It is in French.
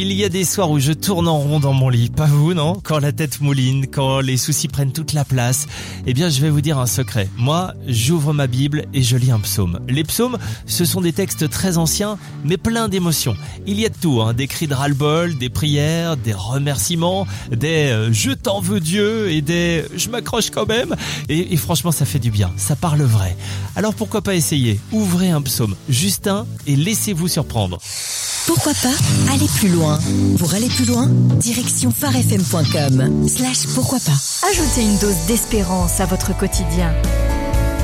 Il y a des soirs où je tourne en rond dans mon lit, pas vous, non? Quand la tête mouline, quand les soucis prennent toute la place. Eh bien, je vais vous dire un secret. Moi, j'ouvre ma Bible et je lis un psaume. Les psaumes, ce sont des textes très anciens, mais pleins d'émotions. Il y a de tout, des cris de ras-le-bol, des prières, des remerciements, des je t'en veux Dieu et des je m'accroche quand même. Et franchement, ça fait du bien. Ça parle vrai. Alors pourquoi pas essayer? Ouvrez un psaume, juste un, et laissez-vous surprendre. Pourquoi pas aller plus loin? Pour aller plus loin, direction pharefm.com/pourquoi pas. Ajoutez une dose d'espérance à votre quotidien.